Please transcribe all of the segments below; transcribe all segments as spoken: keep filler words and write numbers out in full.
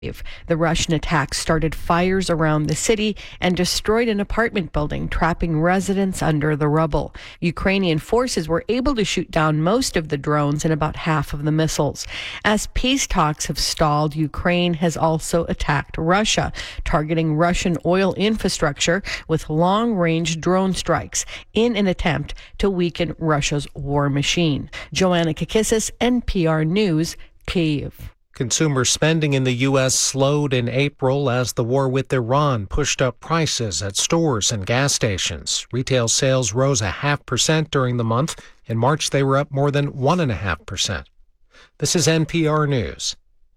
The Russian attack started fires around the city and destroyed an apartment building, trapping residents under the rubble. Ukrainian forces were able to shoot down most of the drones and about half of the missiles. As peace talks have stalled, Ukraine has also attacked Russia, targeting Russian oil infrastructure with long-range drone strikes in an attempt to weaken Russia's war machine. Joanna Kakissis, N P R News, Kyiv. Consumer spending in the U S slowed in April as the war with Iran pushed up prices at stores and gas stations. Retail sales rose a half percent during the month. In March, they were up more than one and a half percent. This is N P R News.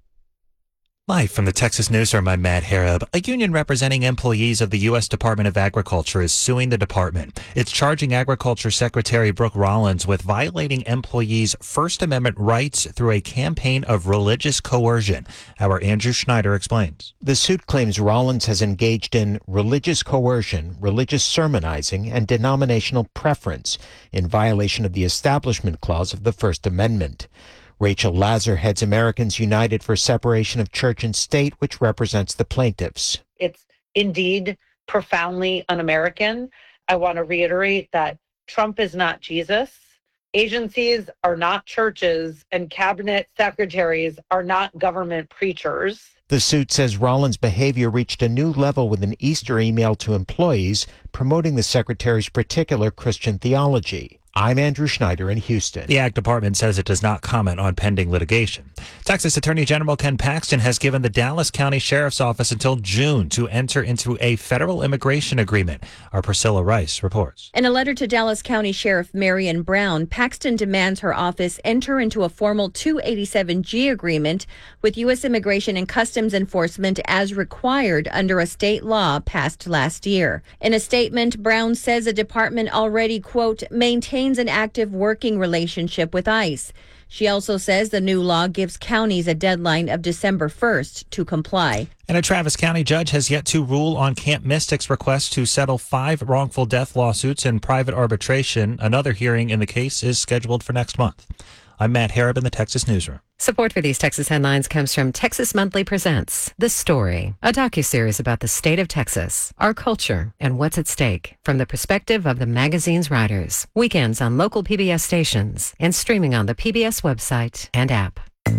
Live from the Texas Newsroom, I'm Matt Harab. A union representing employees of the U S Department of Agriculture is suing the department. It's charging Agriculture Secretary Brooke Rollins with violating employees' First Amendment rights through a campaign of religious coercion. Our Andrew Schneider explains. The suit claims Rollins has engaged in religious coercion, religious sermonizing, and denominational preference in violation of the Establishment Clause of the First Amendment. Rachel Lazar heads Americans United for Separation of Church and State, which represents the plaintiffs. It's indeed profoundly un-American. I want to reiterate that Trump is not Jesus. Agencies are not churches, and cabinet secretaries are not government preachers. The suit says Rollins' behavior reached a new level with an Easter email to employees promoting the secretary's particular Christian theology. I'm Andrew Schneider in Houston. The Ag Department says it does not comment on pending litigation. Texas Attorney General Ken Paxton has given the Dallas County Sheriff's Office until June to enter into a federal immigration agreement. Our Priscilla Rice reports. In a letter to Dallas County Sheriff Marion Brown, Paxton demands her office enter into a formal two eighty-seven G agreement with U S Immigration and Customs Enforcement as required under a state law passed last year. In a statement, Brown says the department already, quote, maintains an active working relationship with ICE. She also says the new law gives counties a deadline of December first to comply. And a Travis County judge has yet to rule on Camp Mystic's request to settle five wrongful death lawsuits in private arbitration. Another hearing in the case is scheduled for next month. I'm Matt Harab in the Texas Newsroom. Support for these Texas headlines comes from Texas Monthly Presents The Story, a docuseries about the state of Texas, our culture, and what's at stake from the perspective of the magazine's writers. Weekends on local P B S stations and streaming on the P B S website and app.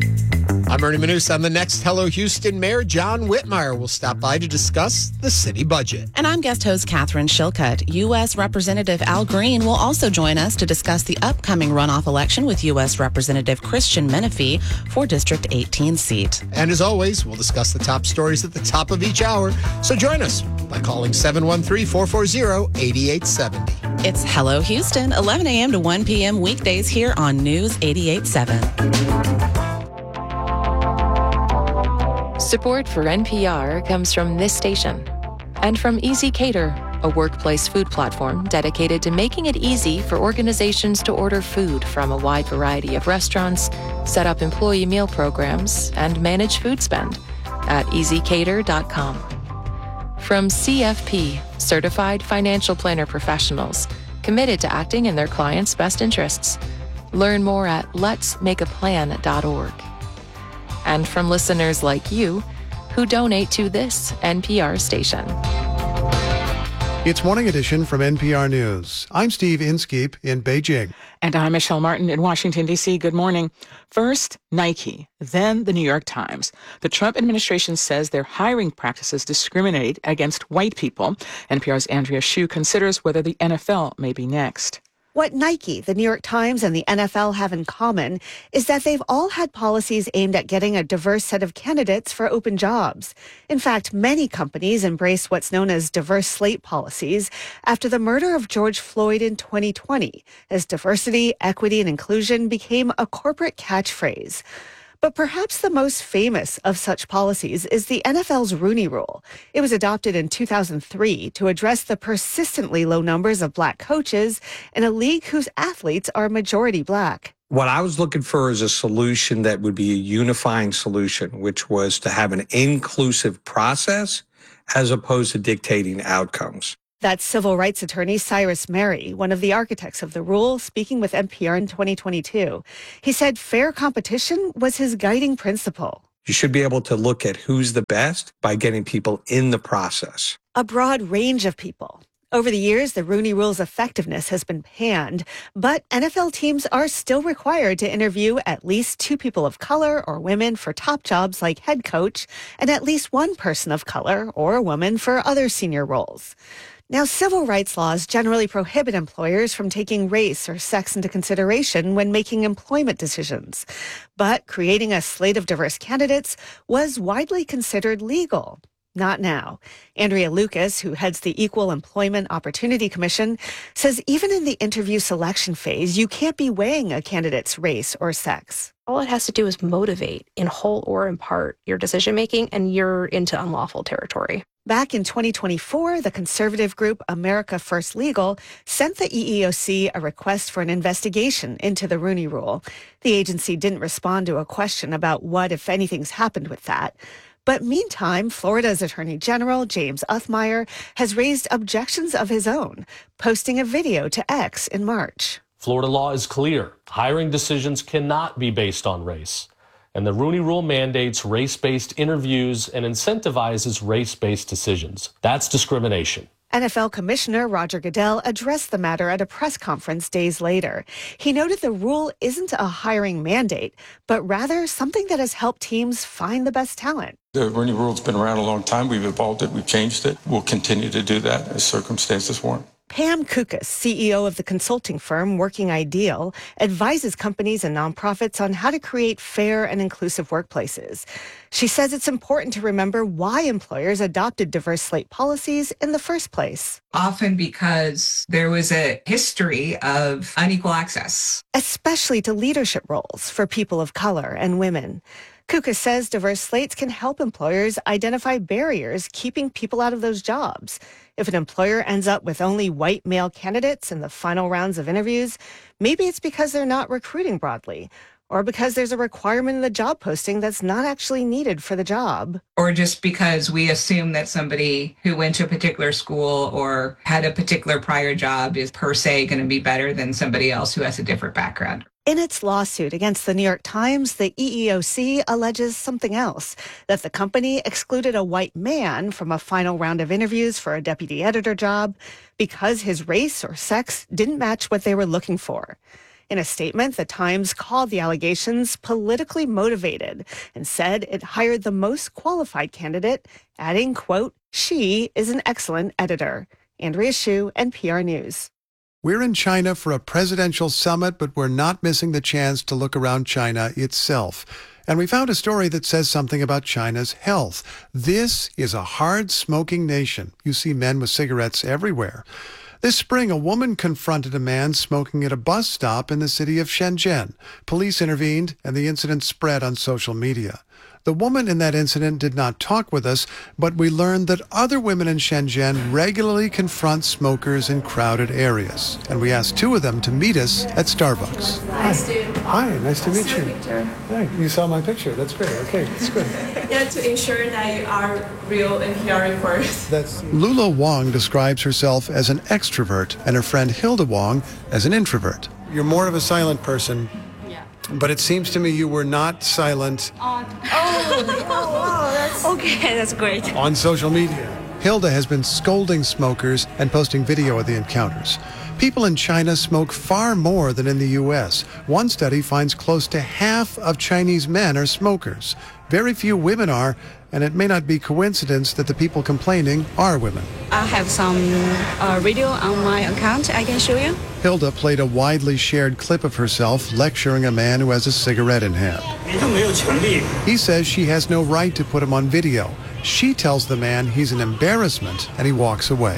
I'm Ernie Manus. On the next Hello Houston, Mayor John Whitmire will stop by to discuss the city budget. And I'm guest host Catherine Shilcutt. U S Representative Al Green will also join us to discuss the upcoming runoff election with U S Representative Christian Menefee for District eighteen seat. And as always, we'll discuss the top stories at the top of each hour. So join us by calling seven one three, four four zero, eight eight seven zero. It's Hello Houston, eleven a.m. to one p.m. weekdays here on News eighty-eight seven. Support for N P R comes from this station and from Easy Cater, a workplace food platform dedicated to making it easy for organizations to order food from a wide variety of restaurants, set up employee meal programs, and manage food spend at easy cater dot com. From C F P, Certified Financial Planner Professionals, committed to acting in their clients' best interests. Learn more at lets make a plan dot org. And from listeners like you who donate to this N P R station. It's Morning Edition from N P R News. I'm Steve Inskeep in Beijing. And I'm Michelle Martin in Washington, D C. Good morning. First, Nike, then the New York Times. The Trump administration says their hiring practices discriminate against white people. N P R's Andrea Hsu considers whether the N F L may be next. What Nike, the New York Times, and the N F L have in common is that they've all had policies aimed at getting a diverse set of candidates for open jobs. In fact, many companies embrace what's known as diverse slate policies after the murder of George Floyd in twenty twenty, as diversity, equity, and inclusion became a corporate catchphrase. But perhaps the most famous of such policies is the N F L's Rooney Rule. It was adopted in two thousand three to address the persistently low numbers of black coaches in a league whose athletes are majority black. What I was looking for is a solution that would be a unifying solution, which was to have an inclusive process as opposed to dictating outcomes. That's civil rights attorney Cyrus Mary, one of the architects of the rule, speaking with N P R in twenty twenty-two. He said fair competition was his guiding principle. You should be able to look at who's the best by getting people in the process. A broad range of people. Over the years, the Rooney Rule's effectiveness has been panned, but N F L teams are still required to interview at least two people of color or women for top jobs like head coach, and at least one person of color or a woman for other senior roles. Now, civil rights laws generally prohibit employers from taking race or sex into consideration when making employment decisions. But creating a slate of diverse candidates was widely considered legal. Not now. Andrea Lucas, who heads the Equal Employment Opportunity Commission, says even in the interview selection phase, you can't be weighing a candidate's race or sex. All it has to do is motivate, in whole or in part, your decision-making, and you're into unlawful territory. Back in twenty twenty-four, the conservative group America First Legal sent the E E O C a request for an investigation into the Rooney Rule. The agency didn't respond to a question about what, if anything's happened with that. But meantime, Florida's Attorney General, James Uthmeier, has raised objections of his own, posting a video to X in March. Florida law is clear. Hiring decisions cannot be based on race. And the Rooney Rule mandates race-based interviews and incentivizes race-based decisions. That's discrimination. N F L Commissioner Roger Goodell addressed the matter at a press conference days later. He noted the rule isn't a hiring mandate, but rather something that has helped teams find the best talent. The Rooney Rule's been around a long time. We've evolved it. We've changed it. We'll continue to do that as circumstances warrant. Pam Kukas, C E O of the consulting firm Working Ideal, advises companies and nonprofits on how to create fair and inclusive workplaces. She says it's important to remember why employers adopted diverse slate policies in the first place. Often because there was a history of unequal access, especially to leadership roles for people of color and women. Kukas says diverse slates can help employers identify barriers keeping people out of those jobs. If an employer ends up with only white male candidates in the final rounds of interviews, maybe it's because they're not recruiting broadly, or because there's a requirement in the job posting that's not actually needed for the job. Or just because we assume that somebody who went to a particular school or had a particular prior job is per se going to be better than somebody else who has a different background. In its lawsuit against the New York Times, the E E O C alleges something else, that the company excluded a white man from a final round of interviews for a deputy editor job because his race or sex didn't match what they were looking for. In a statement, the Times called the allegations politically motivated and said it hired the most qualified candidate, adding, quote, "She is an excellent editor." Andrea Hsu, N P R News. We're in China for a presidential summit, but we're not missing the chance to look around China itself. And we found a story that says something about China's health. This is a hard-smoking nation. You see men with cigarettes everywhere. This spring, a woman confronted a man smoking at a bus stop in the city of Shenzhen. Police intervened, and the incident spread on social media. The woman in that incident did not talk with us, but we learned that other women in Shenzhen regularly confront smokers in crowded areas. And we asked two of them to meet us at Starbucks. Nice to Hi, nice to meet see you. your picture. Hi, you saw my picture. That's great. Okay, that's good. Yeah, to ensure that you are real N P R reporters. That's Lula Wong describes herself as an extrovert and her friend Hilda Wong as an introvert. You're more of a silent person. But it seems to me you were not silent Uh, oh, oh, wow, that's okay. That's great. on social media. Hilda has been scolding smokers and posting video of the encounters. People in China smoke far more than in the U S. One study finds close to half of Chinese men are smokers. Very few women are, and it may not be coincidence that the people complaining are women. I have some uh, video on my account I can show you. Hilda played a widely shared clip of herself lecturing a man who has a cigarette in hand. He says she has no right to put him on video. She tells the man he's an embarrassment, and he walks away.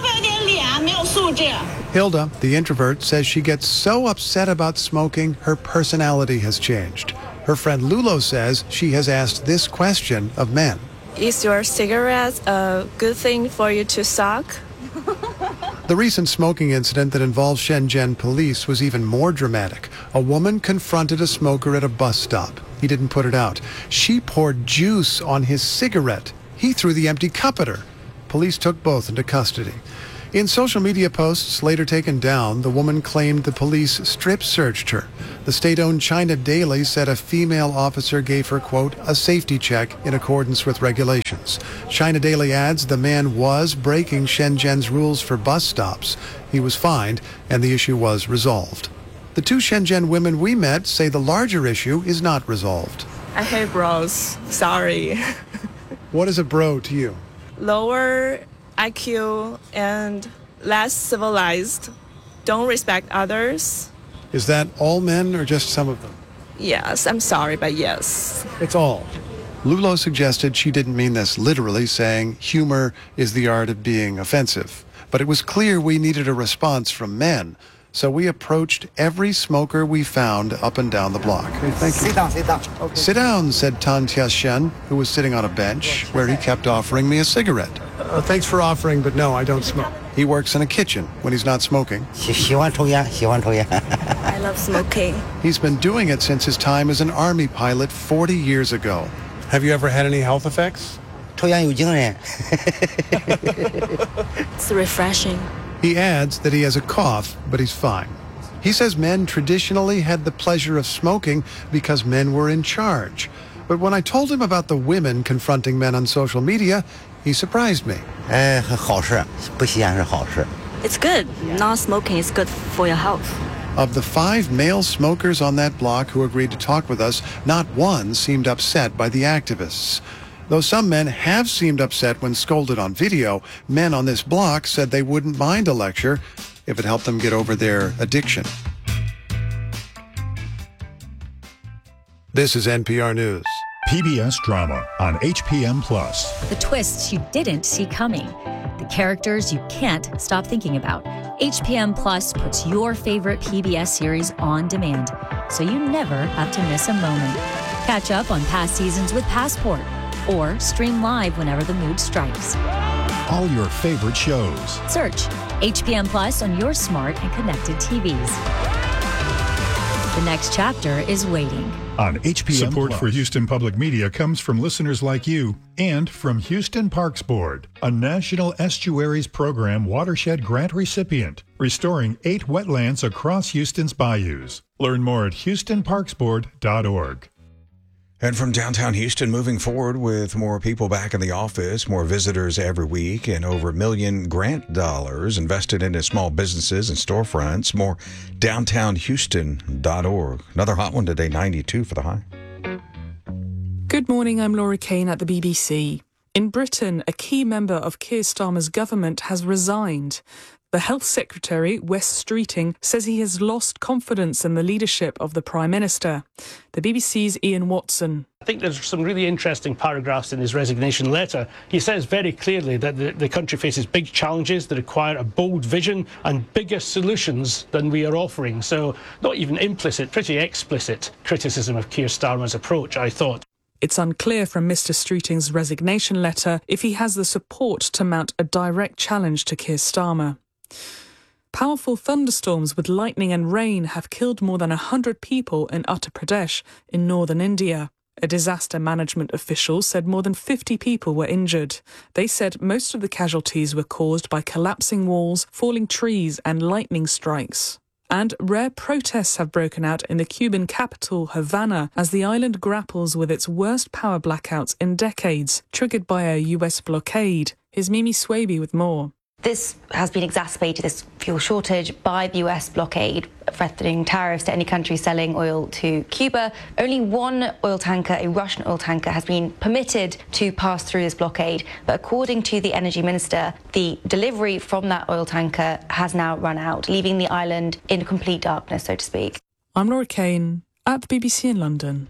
Hilda, the introvert, says she gets so upset about smoking, her personality has changed. Her friend Lulo says she has asked this question of men. Is your cigarette a good thing for you to suck? The recent smoking incident that involved Shenzhen police was even more dramatic. A woman confronted a smoker at a bus stop. He didn't put it out. She poured juice on his cigarette. He threw the empty cup at her. Police took both into custody. In social media posts later taken down, the woman claimed the police strip searched her. The state-owned China Daily said a female officer gave her, quote, a safety check in accordance with regulations. China Daily adds the man was breaking Shenzhen's rules for bus stops. He was fined, and the issue was resolved. The two Shenzhen women we met say the larger issue is not resolved. I hate bros. Sorry. What is a bro to you? Lower I Q and less civilized, don't respect others. Is that all men or just some of them? Yes, I'm sorry, but yes. It's all. Lulo suggested she didn't mean this literally, saying humor is the art of being offensive. But it was clear we needed a response from men. So we approached every smoker we found up and down the block. Okay, thank you. Sit down, sit down. Okay. Sit down, said Tan Tia-shen, who was sitting on a bench where he kept offering me a cigarette. Uh, thanks for offering, but no, I don't smoke. He works in a kitchen when he's not smoking. I love smoking. He's been doing it since his time as an army pilot forty years ago. Have you ever had any health effects? It's refreshing. He adds that he has a cough, but he's fine. He says men traditionally had the pleasure of smoking because men were in charge. But when I told him about the women confronting men on social media, he surprised me. It's good. Not smoking is good for your health. Of the five male smokers on that block who agreed to talk with us, not one seemed upset by the activists. Though some men have seemed upset when scolded on video, men on this block said they wouldn't mind a lecture if it helped them get over their addiction. This is N P R News. P B S drama on H P M Plus. The twists you didn't see coming. The characters you can't stop thinking about. H P M Plus puts your favorite P B S series on demand, so you never have to miss a moment. Catch up on past seasons with Passport, or stream live whenever the mood strikes. All your favorite shows. Search H P M Plus on your smart and connected T Vs. The next chapter is waiting. On H P M Support Plus. for Houston Public Media comes from listeners like you and from Houston Parks Board, a National Estuaries Program watershed grant recipient, restoring eight wetlands across Houston's bayous. Learn more at houston parks board dot org. And from downtown Houston, moving forward with more people back in the office, more visitors every week, and over a million grant dollars invested into small businesses and storefronts. More downtown houston dot org. Another hot one today, ninety-two for the high. Good morning, I'm Laura Kane at the B B C. In Britain, a key member of Keir Starmer's government has resigned. The Health Secretary, Wes Streeting, says he has lost confidence in the leadership of the Prime Minister. The B B C's Ian Watson. I think there's some really interesting paragraphs in his resignation letter. He says very clearly that the, the country faces big challenges that require a bold vision and bigger solutions than we are offering. So not even implicit, pretty explicit criticism of Keir Starmer's approach, I thought. It's unclear from Mr Streeting's resignation letter if he has the support to mount a direct challenge to Keir Starmer. Powerful thunderstorms with lightning and rain have killed more than one hundred people in Uttar Pradesh in northern India. A disaster management official said more than fifty people were injured. They said most of the casualties were caused by collapsing walls, falling trees and lightning strikes. And rare protests have broken out in the Cuban capital, Havana, as the island grapples with its worst power blackouts in decades, triggered by a U S blockade. Here's Mimi Swaby with more. This has been exacerbated, this fuel shortage, by the U S blockade, threatening tariffs to any country selling oil to Cuba. Only one oil tanker, a Russian oil tanker, has been permitted to pass through this blockade. But according to the energy minister, the delivery from that oil tanker has now run out, leaving the island in complete darkness, so to speak. I'm Laura Kane at the B B C in London.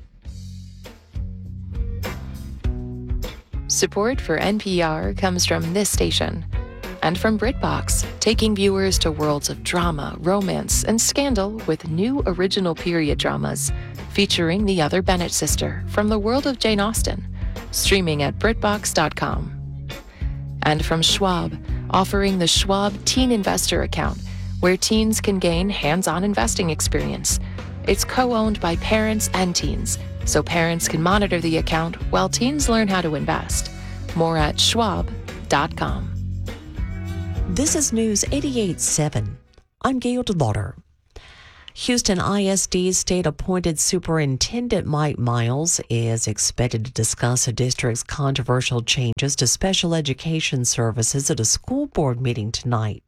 Support for N P R comes from this station. And from BritBox, taking viewers to worlds of drama, romance, and scandal with new original period dramas featuring the other Bennett sister from the world of Jane Austen, streaming at brit box dot com. And from Schwab, offering the Schwab Teen Investor Account, where teens can gain hands-on investing experience. It's co-owned by parents and teens, so parents can monitor the account while teens learn how to invest. More at schwab dot com. This is News eighty-eight point seven. I'm Gail DeLauder. Houston I S D's state-appointed superintendent Mike Miles is expected to discuss the district's controversial changes to special education services at a school board meeting tonight.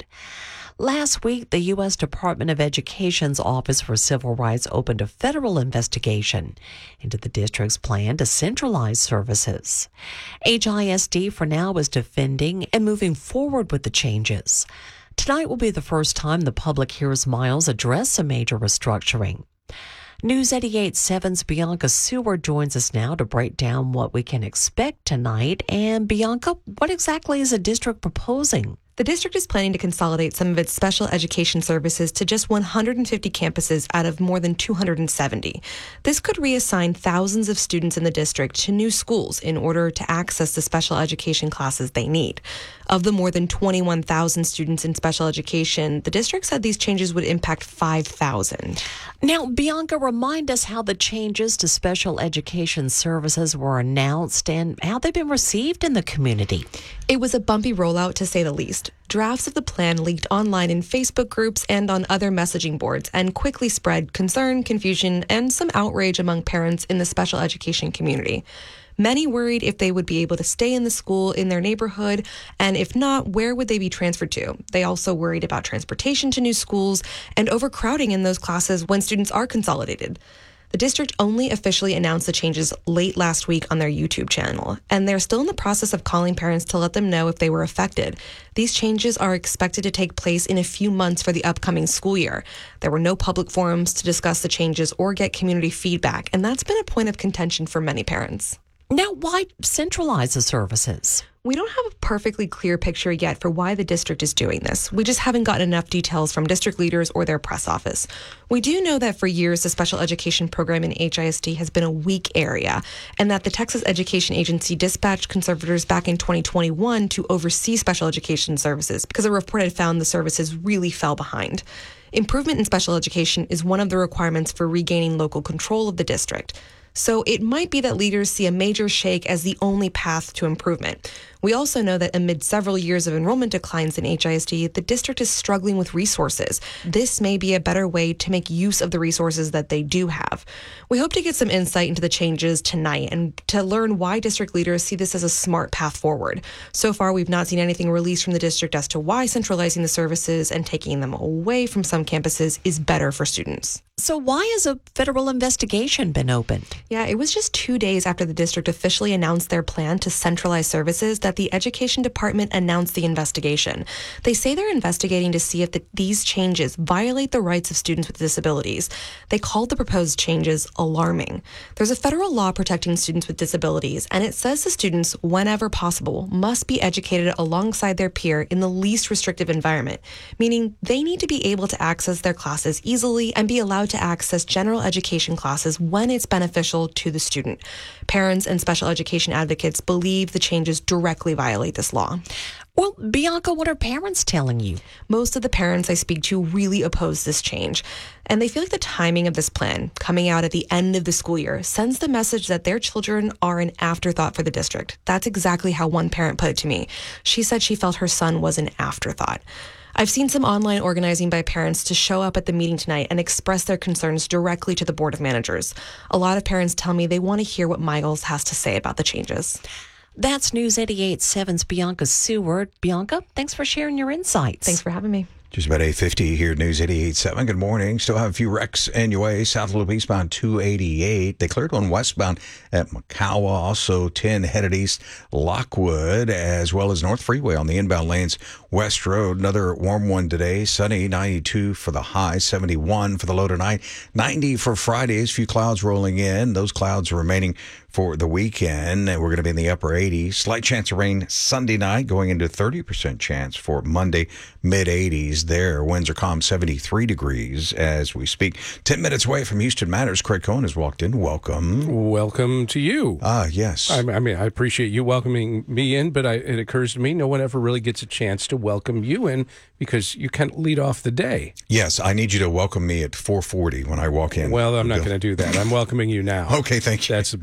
Last week, the U S Department of Education's Office for Civil Rights opened a federal investigation into the district's plan to centralize services. H I S D for now is defending and moving forward with the changes. Tonight will be the first time the public hears Miles address a major restructuring. News eighty-eight point seven's Bianca Seward joins us now to break down what we can expect tonight. And Bianca, what exactly is the district proposing? The district is planning to consolidate some of its special education services to just one hundred fifty campuses out of more than two hundred seventy. This could reassign thousands of students in the district to new schools in order to access the special education classes they need. Of the more than twenty-one thousand students in special education, the district said these changes would impact five thousand. Now, Bianca, remind us how the changes to special education services were announced and how they've been received in the community. It was a bumpy rollout, to say the least. Drafts of the plan leaked online in Facebook groups and on other messaging boards and quickly spread concern, confusion, and some outrage among parents in the special education community. Many worried if they would be able to stay in the school in their neighborhood, and if not, where would they be transferred to? They also worried about transportation to new schools and overcrowding in those classes when students are consolidated. The district only officially announced the changes late last week on their YouTube channel, and they're still in the process of calling parents to let them know if they were affected. These changes are expected to take place in a few months for the upcoming school year. There were no public forums to discuss the changes or get community feedback, and that's been a point of contention for many parents. Now, why centralize the services? We don't have a perfectly clear picture yet for why the district is doing this. We just haven't gotten enough details from district leaders or their press office. We do know that for years, the special education program in H I S D has been a weak area, and that the Texas Education Agency dispatched conservators back in twenty twenty-one to oversee special education services because a report had found the services really fell behind. Improvement in special education is one of the requirements for regaining local control of the district. So it might be that leaders see a major shake as the only path to improvement. We also know that amid several years of enrollment declines in H I S D, the district is struggling with resources. This may be a better way to make use of the resources that they do have. We hope to get some insight into the changes tonight and to learn why district leaders see this as a smart path forward. So far, we've not seen anything released from the district as to why centralizing the services and taking them away from some campuses is better for students. So why has a federal investigation been opened? Yeah, it was just two days after the district officially announced their plan to centralize services that the Education Department announced the investigation. They say they're investigating to see if the, these changes violate the rights of students with disabilities. They called the proposed changes alarming. There's a federal law protecting students with disabilities, and it says the students, whenever possible, must be educated alongside their peer in the least restrictive environment, meaning they need to be able to access their classes easily and be allowed to access general education classes when it's beneficial to the student. Parents and special education advocates believe the changes directly violate this law. Well, Bianca, what are parents telling you? Most of the parents I speak to really oppose this change, and they feel like the timing of this plan, coming out at the end of the school year, sends the message that their children are an afterthought for the district. That's exactly how one parent put it to me. She said she felt her son was an afterthought. I've seen some online organizing by parents to show up at the meeting tonight and express their concerns directly to the Board of Managers. A lot of parents tell me they want to hear what Miles has to say about the changes. That's News eighty-eight point seven's Bianca Seward. Bianca, thanks for sharing your insights. Thanks for having me. Just about eight fifty here at News eighty-eight point seven. Good morning. Still have a few wrecks in your way. South Loop eastbound two eighty-eight. They cleared one westbound at McCowa. Also ten headed east Lockwood, as well as North Freeway on the inbound lanes. West Road, another warm one today. Sunny, ninety-two for the high, seventy-one for the low tonight. ninety for Fridays. Few clouds rolling in. Those clouds are remaining for the weekend. We're going to be in the upper eighties. Slight chance of rain Sunday night, going into thirty percent chance for Monday, mid eighties there. Winds are calm, seventy-three degrees as we speak. ten minutes away from Houston Matters, Craig Cohen has walked in. Welcome. Welcome to you. Ah, yes. I, I mean, I appreciate you welcoming me in, but I, it occurs to me no one ever really gets a chance to welcome you in because you can't lead off the day. Yes, I need you to welcome me at four forty when I walk in. Well, I'm not going to do that. I'm welcoming you now. Okay, thank you. That's the best you're going to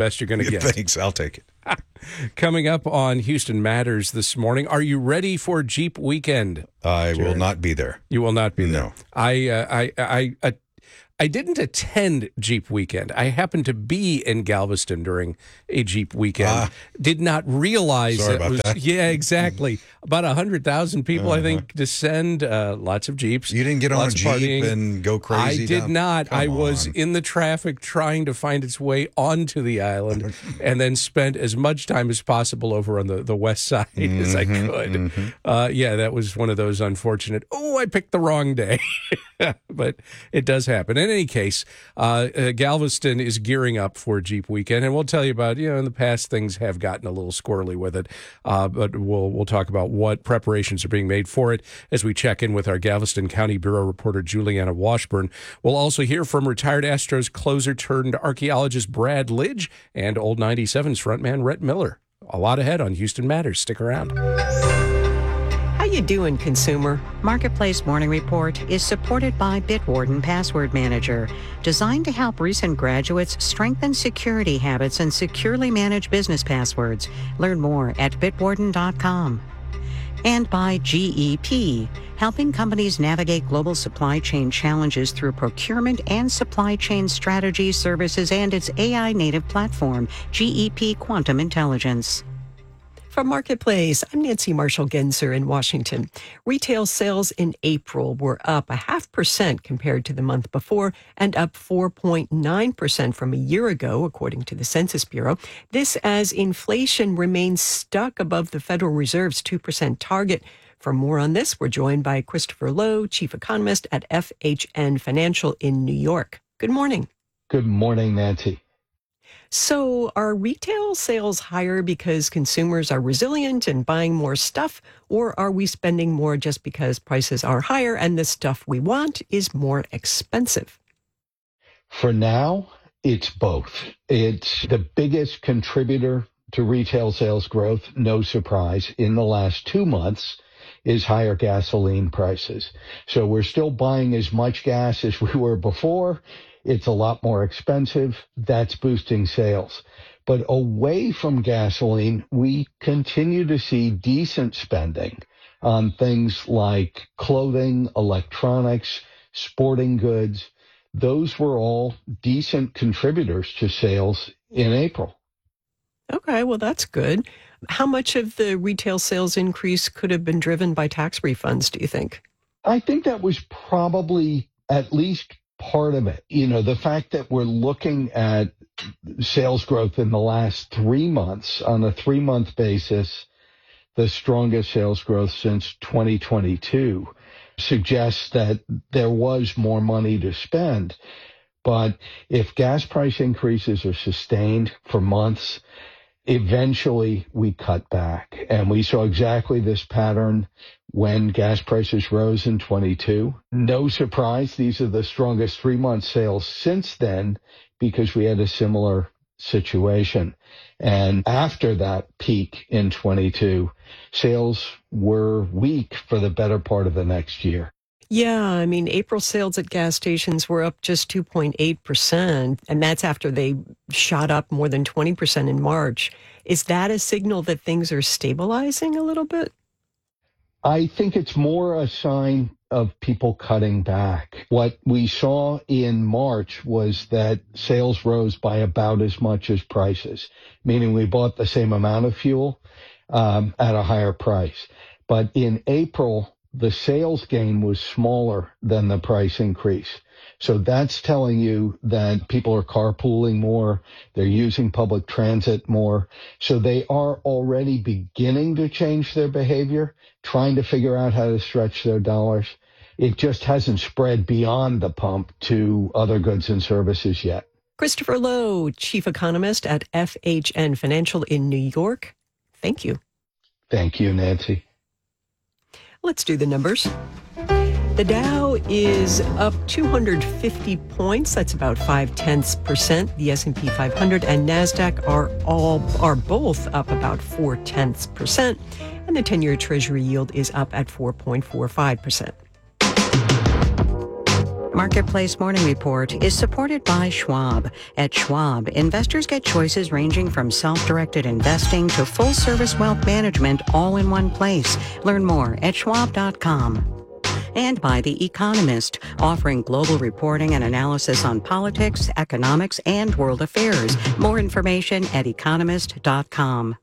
to get. Thanks, I'll take it. Coming up on Houston Matters this morning, are you ready for Jeep Weekend? I Jared? will not be there. You will not be there. No. I, uh, I, I, I, I didn't attend Jeep Weekend. I happened to be in Galveston during a Jeep Weekend. Ah, Did not realize sorry it about was. that. Yeah, exactly. About a hundred thousand people, uh-huh. I think, descend. Uh, lots of Jeeps. You didn't get on a Jeep partying. and go crazy. I did down? not. Come I was on. in the traffic trying to find its way onto the island, and then spent as much time as possible over on the, the west side mm-hmm, as I could. Mm-hmm. Uh, yeah, that was one of those unfortunate. Oh, I picked the wrong day, but it does happen. In any case, uh, uh, Galveston is gearing up for Jeep Weekend, and we'll tell you about. You know, in the past things have gotten a little squirrely with it, uh, but we'll we'll talk about what preparations are being made for it as we check in with our Galveston County Bureau reporter Juliana Washburn. We'll also hear from retired Astros closer turned archaeologist Brad Lidge and Old ninety-seven's frontman Rhett Miller. A lot ahead on Houston Matters. Stick around. How you doing, consumer? Marketplace Morning Report is supported by Bitwarden Password Manager, designed to help recent graduates strengthen security habits and securely manage business passwords. Learn more at bitwarden dot com. And by G E P, helping companies navigate global supply chain challenges through procurement and supply chain strategy services and its A I-native platform, G E P Quantum Intelligence. From Marketplace, I'm Nancy Marshall-Genzer in Washington. Retail sales in April were up a half percent compared to the month before and up four point nine percent from a year ago, according to the Census Bureau. This as inflation remains stuck above the Federal Reserve's two percent target. For more on this, we're joined by Christopher Lowe, chief economist at F H N Financial in New York. Good morning. Good morning, Nancy. So are retail sales higher because consumers are resilient and buying more stuff, or are we spending more just because prices are higher and the stuff we want is more expensive? For now, it's both. It's the biggest contributor to retail sales growth, no surprise, in the last two months is higher gasoline prices. So we're still buying as much gas as we were before. It's a lot more expensive. That's boosting sales. But away from gasoline, we continue to see decent spending on things like clothing, electronics, sporting goods. Those were all decent contributors to sales in April. Okay, well, that's good. How much of the retail sales increase could have been driven by tax refunds, do you think? I think that was probably at least part of it. You know, the fact that we're looking at sales growth in the last three months on a three-month basis, the strongest sales growth since twenty twenty-two, suggests that there was more money to spend. But if gas price increases are sustained for months, eventually we cut back. And we saw exactly this pattern when gas prices rose in twenty-two. No surprise, these are the strongest three-month sales since then because we had a similar situation. And after that peak in twenty-two, sales were weak for the better part of the next year. Yeah, I mean, April sales at gas stations were up just two point eight percent, and that's after they shot up more than twenty percent in March. Is that a signal that things are stabilizing a little bit? I think it's more a sign of people cutting back. What we saw in March was that sales rose by about as much as prices, meaning we bought the same amount of fuel um, at a higher price. But in April, the sales gain was smaller than the price increase. So that's telling you that people are carpooling more, they're using public transit more. So they are already beginning to change their behavior, trying to figure out how to stretch their dollars. It just hasn't spread beyond the pump to other goods and services yet. Christopher Lowe, chief economist at F H N Financial in New York. Thank you. Thank you, Nancy. Let's do the numbers. The Dow is up two hundred fifty points. That's about five tenths percent. The S and P five hundred and NASDAQ are all are both up about four tenths percent. And the ten-year Treasury yield is up at four point four five percent. Marketplace Morning Report is supported by Schwab. At Schwab, investors get choices ranging from self-directed investing to full-service wealth management all in one place. Learn more at schwab dot com. And by The Economist, offering global reporting and analysis on politics, economics, and world affairs. More information at economist dot com.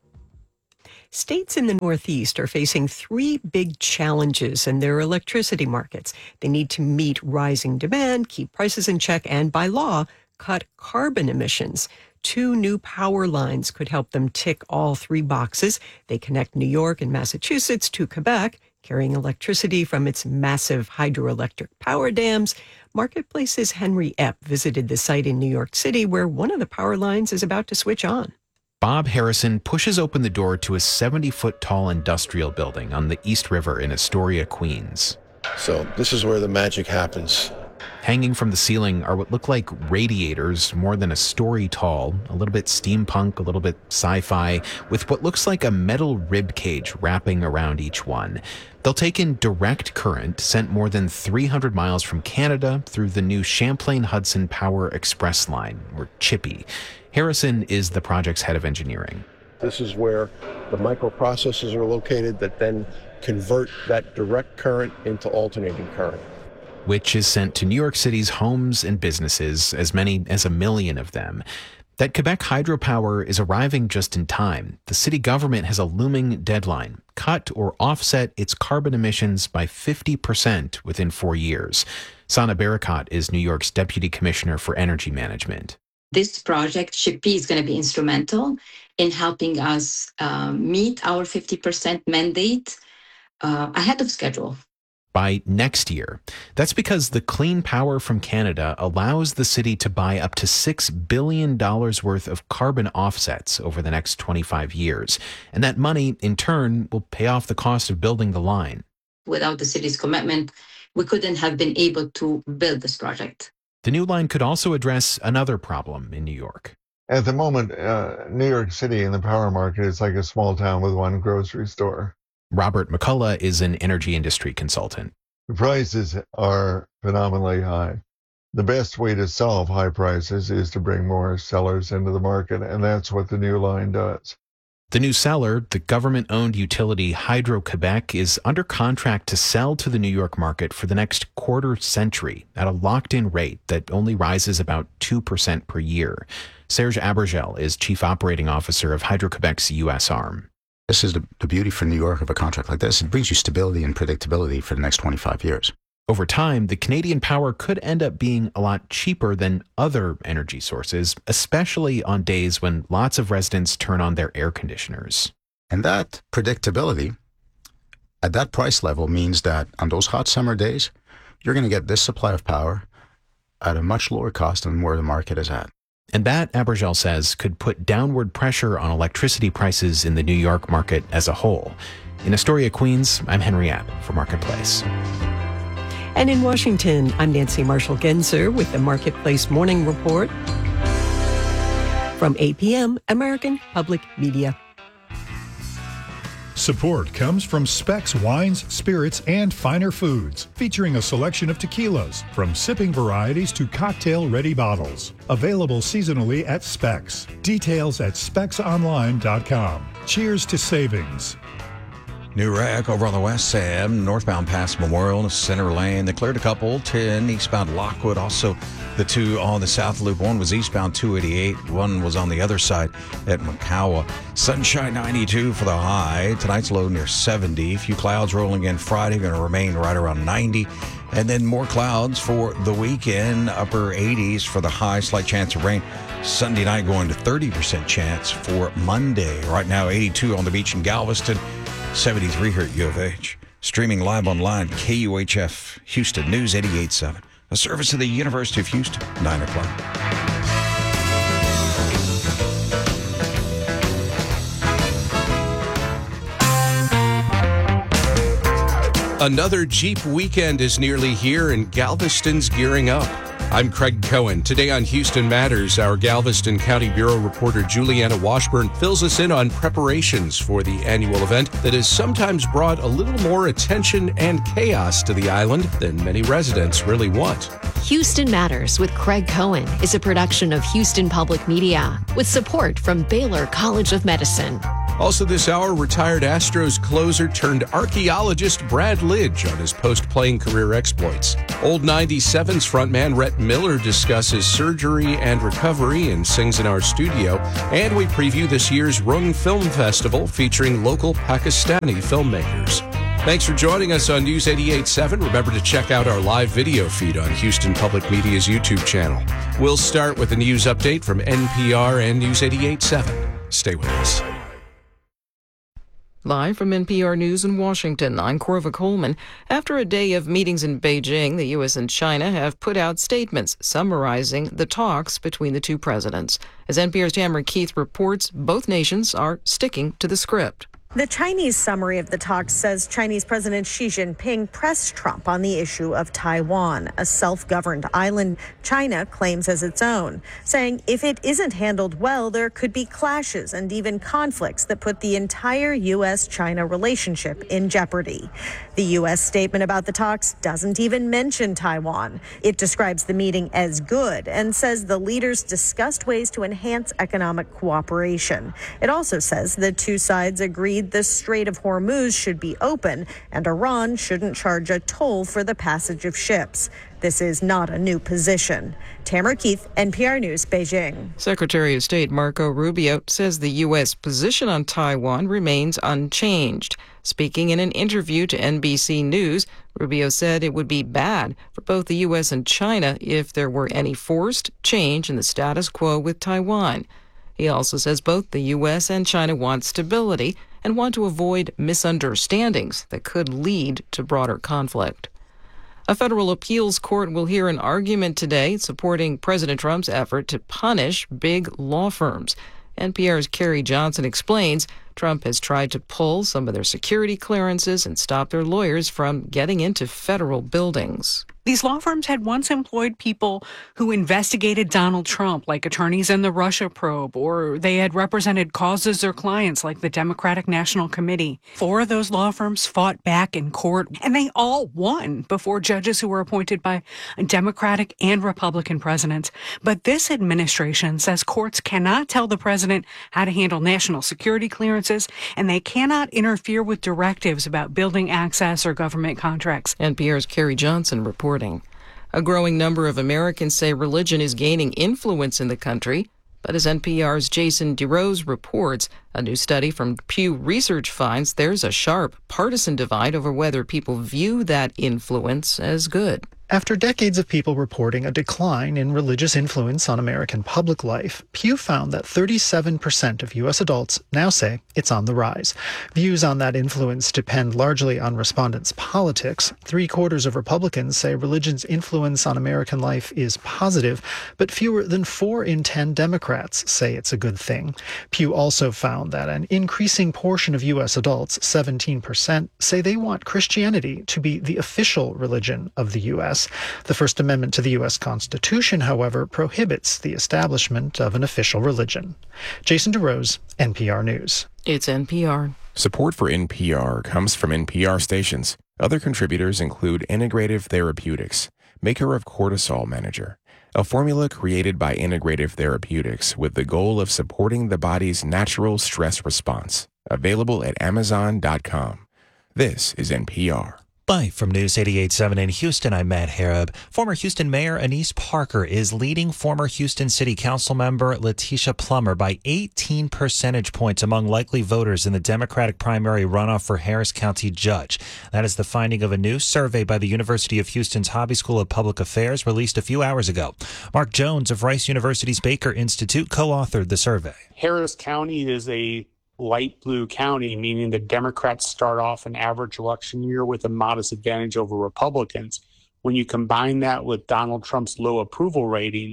States in the Northeast are facing three big challenges in their electricity markets. They need to meet rising demand, keep prices in check, and by law, cut carbon emissions. Two new power lines could help them tick all three boxes. They connect New York and Massachusetts to Quebec, carrying electricity from its massive hydroelectric power dams. Marketplace's Henry Epp visited the site in New York City where one of the power lines is about to switch on. Bob Harrison pushes open the door to a seventy-foot tall industrial building on the East River in Astoria, Queens. So this is where the magic happens. Hanging from the ceiling are what look like radiators more than a story tall, a little bit steampunk, a little bit sci-fi, with what looks like a metal rib cage wrapping around each one. They'll take in direct current sent more than three hundred miles from Canada through the new Champlain Hudson Power Express Line, or CHIPPY. Harrison is the project's head of engineering. This is where the microprocessors are located that then convert that direct current into alternating current, which is sent to New York City's homes and businesses, as many as a million of them. That Quebec hydropower is arriving just in time. The city government has a looming deadline: cut or offset its carbon emissions by fifty percent within four years. Sana Barakat is New York's Deputy Commissioner for Energy Management. This project, CHIPPY, is going to be instrumental in helping us uh, meet our fifty percent mandate uh, ahead of schedule. By next year. That's because the clean power from Canada allows the city to buy up to six billion dollars worth of carbon offsets over the next twenty-five years. And that money, in turn, will pay off the cost of building the line. Without the city's commitment, we couldn't have been able to build this project. The new line could also address another problem in New York. At the moment, uh, New York City in the power market is like a small town with one grocery store. Robert McCullough is an energy industry consultant. The prices are phenomenally high. The best way to solve high prices is to bring more sellers into the market, and that's what the new line does. The new seller, the government-owned utility Hydro-Quebec, is under contract to sell to the New York market for the next quarter century at a locked-in rate that only rises about two percent per year. Serge Abergel is Chief Operating Officer of Hydro-Quebec's U S arm. This is the, the beauty for New York of a contract like this. It brings you stability and predictability for the next twenty-five years. Over time, the Canadian power could end up being a lot cheaper than other energy sources, especially on days when lots of residents turn on their air conditioners. And that predictability at that price level means that on those hot summer days, you're going to get this supply of power at a much lower cost than where the market is at. And that, Abergel says, could put downward pressure on electricity prices in the New York market as a whole. In Astoria, Queens, I'm Henry Epp for Marketplace. And in Washington, I'm Nancy Marshall-Genzer with the Marketplace Morning Report from A P M, American Public Media. Support comes from Specs Wines, Spirits, and Finer Foods, featuring a selection of tequilas, from sipping varieties to cocktail-ready bottles. Available seasonally at Specs. Details at specs online dot com. Cheers to savings. New wreck over on the west side, northbound past Memorial and Center Lane. They cleared a couple, ten eastbound Lockwood. Also, the two on the south loop. One was eastbound two eighty-eight. One was on the other side at McCowa. Sunshine ninety-two for the high. Tonight's low near seventy. Few clouds rolling in Friday. Going to remain right around ninety. And then more clouds for the weekend. Upper eighties for the high. Slight chance of rain. Sunday night going to thirty percent chance for Monday. Right now, eighty-two on the beach in Galveston. seventy-three here at U of H. Streaming live online, K U H F Houston News eighty-eight point seven. A service of the University of Houston, nine o'clock. Another Jeep weekend is nearly here, and Galveston's gearing up. I'm Craig Cohen. Today on Houston Matters, our Galveston County Bureau reporter Juliana Washburn fills us in on preparations for the annual event that has sometimes brought a little more attention and chaos to the island than many residents really want. Houston Matters with Craig Cohen is a production of Houston Public Media with support from Baylor College of Medicine. Also this hour, retired Astros closer turned archaeologist Brad Lidge on his post-playing career exploits. Old ninety-sevens frontman Rhett Miller discusses surgery and recovery and sings in our studio. And we preview this year's Rung Film Festival featuring local Pakistani filmmakers. Thanks for joining us on News eighty-eight point seven. Remember to check out our live video feed on Houston Public Media's YouTube channel. We'll start with a news update from N P R and News eighty-eight point seven. Stay with us. Live from N P R News in Washington, I'm Corva Coleman. After a day of meetings in Beijing, the U S and China have put out statements summarizing the talks between the two presidents. As N P R's Tamara Keith reports, both nations are sticking to the script. The Chinese summary of the talks says Chinese President Xi Jinping pressed Trump on the issue of Taiwan, a self-governed island China claims as its own, saying if it isn't handled well, there could be clashes and even conflicts that put the entire U S China relationship in jeopardy. The U S statement about the talks doesn't even mention Taiwan. It describes the meeting as good and says the leaders discussed ways to enhance economic cooperation. It also says the two sides agreed the Strait of Hormuz should be open and Iran shouldn't charge a toll for the passage of ships. This is not a new position. Tamara Keith, N P R News, Beijing. Secretary of State Marco Rubio says the U S position on Taiwan remains unchanged. Speaking in an interview to N B C News, Rubio said it would be bad for both the U S and China if there were any forced change in the status quo with Taiwan. He also says both the U S and China want stability and want to avoid misunderstandings that could lead to broader conflict. A federal appeals court will hear an argument today supporting President Trump's effort to punish big law firms. N P R's Carrie Johnson explains Trump has tried to pull some of their security clearances and stop their lawyers from getting into federal buildings. These law firms had once employed people who investigated Donald Trump, like attorneys in the Russia probe, or they had represented causes or clients like the Democratic National Committee. Four of those law firms fought back in court, and they all won before judges who were appointed by Democratic and Republican presidents. But this administration says courts cannot tell the president how to handle national security clearances, and they cannot interfere with directives about building access or government contracts. N P R's Carrie Johnson reporting. A growing number of Americans say religion is gaining influence in the country. But as N P R's Jason DeRose reports, a new study from Pew Research finds there's a sharp partisan divide over whether people view that influence as good. After decades of people reporting a decline in religious influence on American public life, Pew found that thirty-seven percent of U S adults now say it's on the rise. Views on that influence depend largely on respondents' politics. Three quarters of Republicans say religion's influence on American life is positive, but fewer than four in ten Democrats say it's a good thing. Pew also found that an increasing portion of U S adults, seventeen percent, say they want Christianity to be the official religion of the U S The First Amendment to the U S Constitution, however, prohibits the establishment of an official religion. Jason DeRose, N P R News. It's N P R. Support for N P R comes from N P R stations. Other contributors include Integrative Therapeutics, maker of Cortisol Manager, a formula created by Integrative Therapeutics with the goal of supporting the body's natural stress response. Available at amazon dot com. This is N P R. Bye from News eighty-eight point seven in Houston, I'm Matt Harab. Former Houston Mayor Annise Parker is leading former Houston City Council member Letitia Plummer by eighteen percentage points among likely voters in the Democratic primary runoff for Harris County Judge. That is the finding of a new survey by the University of Houston's Hobby School of Public Affairs released a few hours ago. Mark Jones of Rice University's Baker Institute co-authored the survey. Harris County is a light blue county, meaning the Democrats start off an average election year with a modest advantage over Republicans. When you combine that with Donald Trump's low approval ratings,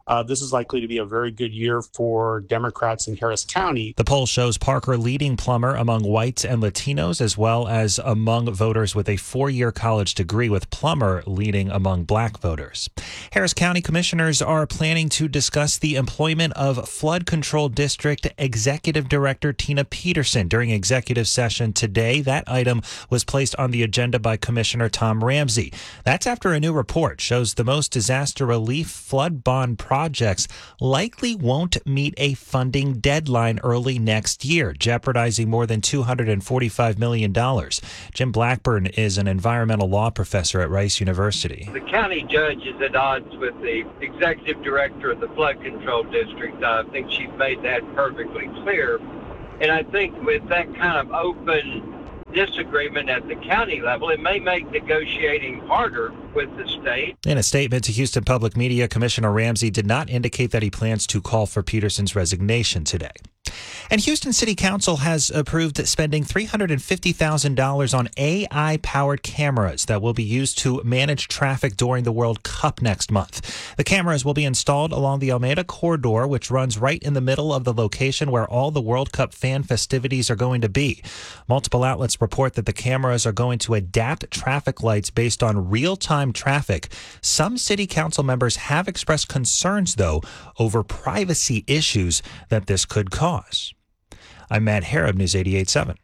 Uh, this is likely to be a very good year for Democrats in Harris County. The poll shows Parker leading Plummer among whites and Latinos, as well as among voters with a four-year college degree, with Plummer leading among black voters. Harris County commissioners are planning to discuss the employment of Flood Control District Executive Director Tina Peterson during executive session today. That item was placed on the agenda by Commissioner Tom Ramsey. That's after a new report shows the most disaster relief flood bond projects likely won't meet a funding deadline early next year, jeopardizing more than two hundred forty-five million dollars. Jim Blackburn is an environmental law professor at Rice University. The county judge is at odds with the executive director of the Flood Control District. I think she's made that perfectly clear. And I think with that kind of open disagreement at the county level, it may make negotiating harder with the state. In a statement to Houston Public Media, Commissioner Ramsey did not indicate that he plans to call for Peterson's resignation today. And Houston City Council has approved spending three hundred fifty thousand dollars on A I-powered cameras that will be used to manage traffic during the World Cup next month. The cameras will be installed along the Almeida Corridor, which runs right in the middle of the location where all the World Cup fan festivities are going to be. Multiple outlets report that the cameras are going to adapt traffic lights based on real-time traffic. Some City Council members have expressed concerns, though, over privacy issues that this could cause. I'm Matt Harrod, News eighty-eight point seven.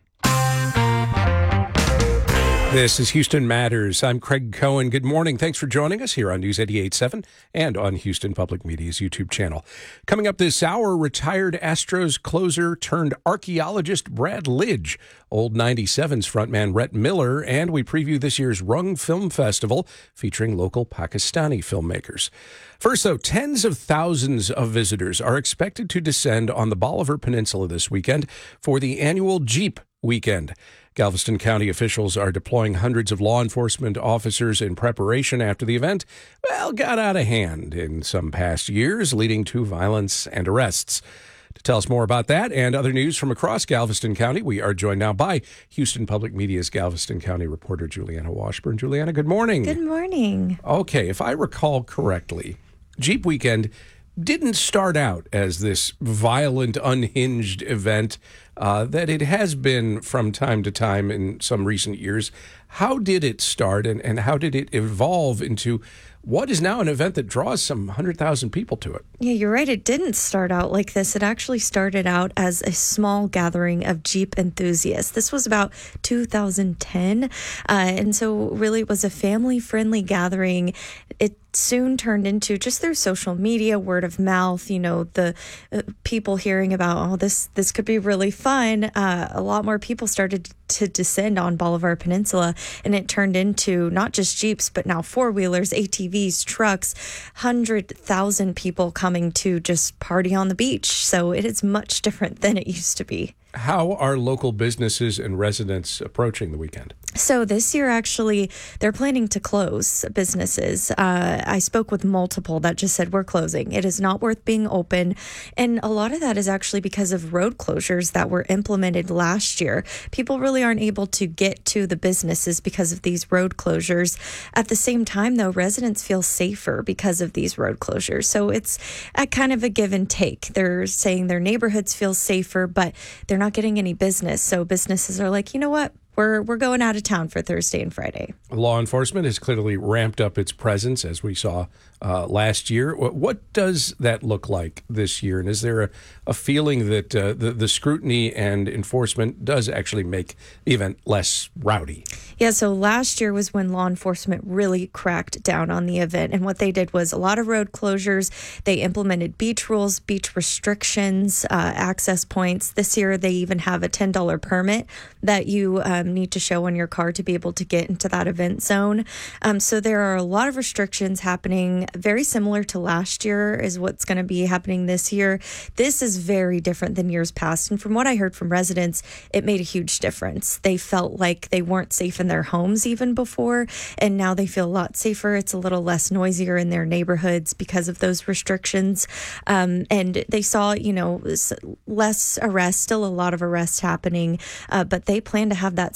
This is Houston Matters. I'm Craig Cohen. Good morning. Thanks for joining us here on News eighty-eight point seven and on Houston Public Media's YouTube channel. Coming up this hour, retired Astros closer turned archaeologist Brad Lidge, Old ninety-seven's frontman Rhett Miller, and we preview this year's Rung Film Festival featuring local Pakistani filmmakers. First, though, tens of thousands of visitors are expected to descend on the Bolivar Peninsula this weekend for the annual Jeep Weekend. Galveston County officials are deploying hundreds of law enforcement officers in preparation after the event, well, got out of hand in some past years, leading to violence and arrests. To tell us more about that and other news from across Galveston County, we are joined now by Houston Public Media's Galveston County reporter Juliana Washburn. Juliana, good morning. Good morning. Okay, if I recall correctly, Jeep Weekend didn't start out as this violent, unhinged event uh, that it has been from time to time in some recent years. How did it start, and, and how did it evolve into what is now an event that draws some one hundred thousand people to it? Yeah, you're right. It didn't start out like this. It actually started out as a small gathering of Jeep enthusiasts. This was about two thousand ten. Uh, and so really it was a family-friendly gathering. It soon turned into, just through social media, word of mouth, you know, the uh, people hearing about, oh, this this could be really fun. Uh, a lot more people started to descend on Bolivar Peninsula, and it turned into not just Jeeps, but now four-wheelers, A T Vs, trucks, one hundred thousand people coming to just party on the beach. So it is much different than it used to be. How are local businesses and residents approaching the weekend? So this year, actually, they're planning to close businesses. Uh, I spoke with multiple that just said, we're closing. It is not worth being open. And a lot of that is actually because of road closures that were implemented last year. People really aren't able to get to the businesses because of these road closures. At the same time, though, residents feel safer because of these road closures. So it's a kind of a give and take. They're saying their neighborhoods feel safer, but they're not getting any business. So businesses are like, you know what? We're we're going out of town for Thursday and Friday. Law enforcement has clearly ramped up its presence, as we saw uh, last year. What, what does that look like this year? And is there a, a feeling that uh, the, the scrutiny and enforcement does actually make the event less rowdy? Yeah, so last year was when law enforcement really cracked down on the event. And what they did was a lot of road closures. They implemented beach rules, beach restrictions, uh, access points. This year, they even have a ten dollars permit that you um, need to show on your car to be able to get into that event zone. Um, so there are a lot of restrictions happening, very similar to last year is what's going to be happening this year. This is very different than years past. And from what I heard from residents, it made a huge difference. They felt like they weren't safe in their homes even before, and now they feel a lot safer. It's a little less noisier in their neighborhoods because of those restrictions. Um, and they saw, you know, less arrests, still a lot of arrests happening, uh, but they plan to have that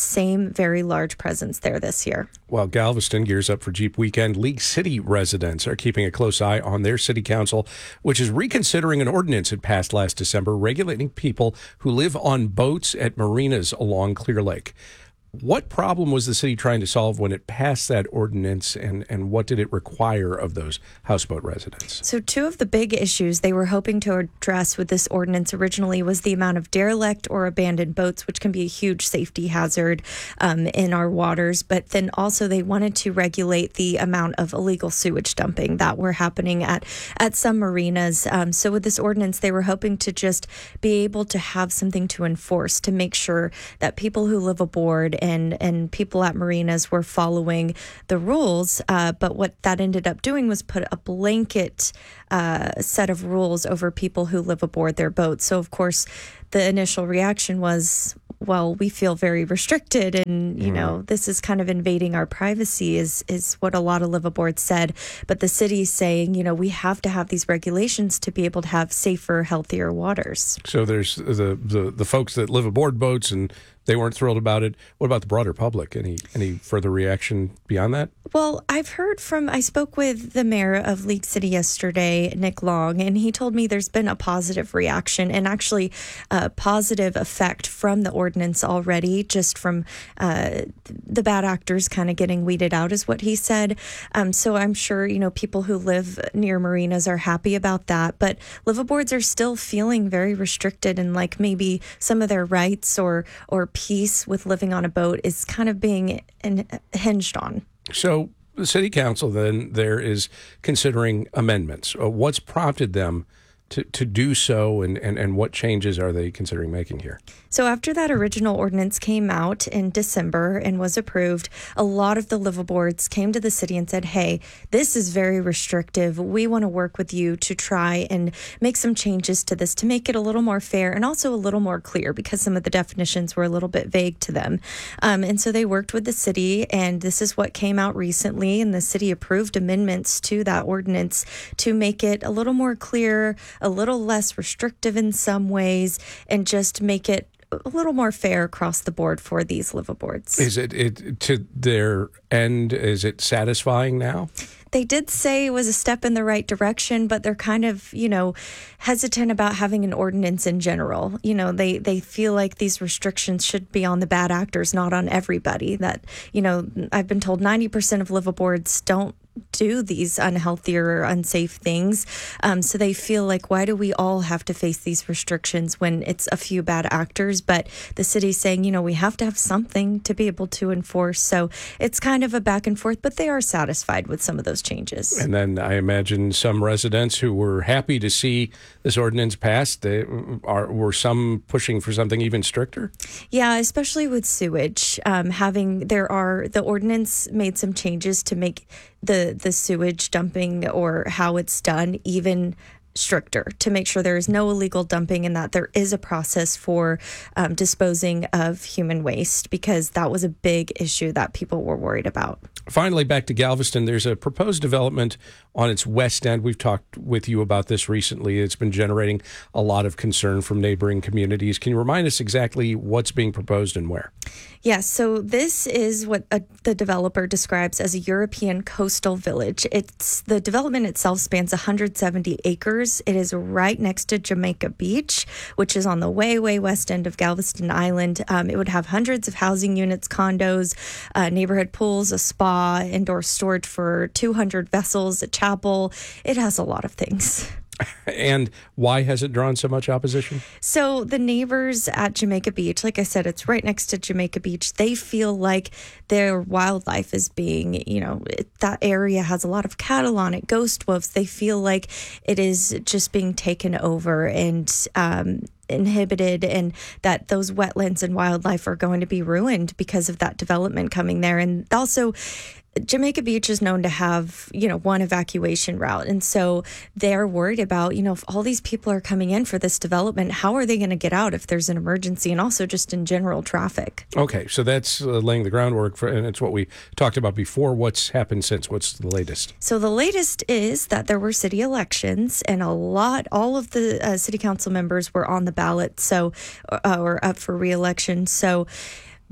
same very large presence there this year. While Galveston gears up for Jeep Weekend, League City residents are keeping a close eye on their city council, which is reconsidering an ordinance it passed last December regulating people who live on boats at marinas along Clear Lake. What problem was the city trying to solve when it passed that ordinance, and, and what did it require of those houseboat residents? So two of the big issues they were hoping to address with this ordinance originally was the amount of derelict or abandoned boats, which can be a huge safety hazard um, in our waters. But then also they wanted to regulate the amount of illegal sewage dumping that were happening at, at some marinas. Um, so with this ordinance, they were hoping to just be able to have something to enforce to make sure that people who live aboard and and people at marinas were following the rules. Uh, but what that ended up doing was put a blanket uh, set of rules over people who live aboard their boats. So, of course, the initial reaction was, well, we feel very restricted and, you mm. know, this is kind of invading our privacy is, is what a lot of live aboard said. But the city's saying, you know, we have to have these regulations to be able to have safer, healthier waters. So there's the, the, the folks that live aboard boats and they weren't thrilled about it. What about the broader public? Any any further reaction beyond that? Well, I've heard from, I spoke with the mayor of League City yesterday, Nick Long, and he told me there's been a positive reaction and actually a positive effect from the ordinance already, just from uh, the bad actors kind of getting weeded out is what he said. Um, so I'm sure, you know, people who live near marinas are happy about that, but liveaboards are still feeling very restricted and like maybe some of their rights or or peace with living on a boat is kind of being in, hinged on. So the city council then there is considering amendments. Uh, what's prompted them to, to do so, and, and, and what changes are they considering making here? So after that original ordinance came out in December and was approved, a lot of the liveaboards came to the city and said, hey, this is very restrictive. We want to work with you to try and make some changes to this to make it a little more fair and also a little more clear because some of the definitions were a little bit vague to them. Um, and so they worked with the city, and this is what came out recently, and the city approved amendments to that ordinance to make it a little more clear, a little less restrictive in some ways, and just make it a little more fair across the board for these liveaboards. Is it, it to their end, is it satisfying now? They did say it was a step in the right direction, but they're kind of, you know, hesitant about having an ordinance in general. You know, they, they feel like these restrictions should be on the bad actors, not on everybody. That, you know, I've been told ninety percent of liveaboards don't do these unhealthy or unsafe things. Um, so they feel like, why do we all have to face these restrictions when it's a few bad actors? But the city's saying, you know, we have to have something to be able to enforce. So it's kind of a back and forth, but they are satisfied with some of those changes. And then I imagine some residents who were happy to see this ordinance passed, they are, were some pushing for something even stricter? Yeah, especially with sewage. Um, having, there are, the ordinance made some changes to make the the sewage dumping or how it's done even stricter to make sure there is no illegal dumping and that there is a process for um, disposing of human waste, because that was a big issue that people were worried about. Finally, back to Galveston, there's a proposed development on its west end. We've talked with you about this recently. It's been generating a lot of concern from neighboring communities. Can you remind us exactly what's being proposed and where? Yes, so this is what a, the developer describes as a European coastal village. It's the development itself spans one hundred seventy acres. It is right next to Jamaica Beach, which is on the way, way west end of Galveston Island. Um, it would have hundreds of housing units, condos, uh, neighborhood pools, a spa, indoor storage for two hundred vessels, a chapel. It has a lot of things. And why has it drawn so much opposition? So the neighbors at Jamaica Beach, like I said, it's right next to Jamaica Beach. They feel like their wildlife is being, you know, it, that area has a lot of cattle on it, ghost wolves. They feel like it is just being taken over and um, inhibited, and that those wetlands and wildlife are going to be ruined because of that development coming there. And also, Jamaica Beach is known to have, you know, one evacuation route. And so they're worried about, you know, if all these people are coming in for this development, how are they going to get out if there's an emergency, and also just in general traffic? Okay, so that's uh, laying the groundwork for, and it's what we talked about before. What's happened since? What's the latest? So the latest is that there were city elections, and a lot, all of the uh, city council members were on the ballot, so, uh, or up for re-election. So